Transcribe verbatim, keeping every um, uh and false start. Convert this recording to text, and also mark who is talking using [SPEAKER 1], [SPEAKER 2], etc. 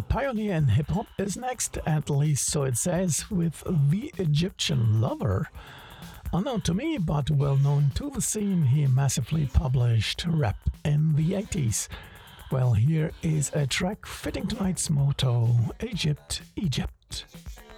[SPEAKER 1] pioneer in hip hop is next, at least so it says, with The Egyptian Lover. Unknown to me, but well known to the scene, he massively published rap in the eighties. Well, here is a track fitting tonight's motto: Egypt, Egypt.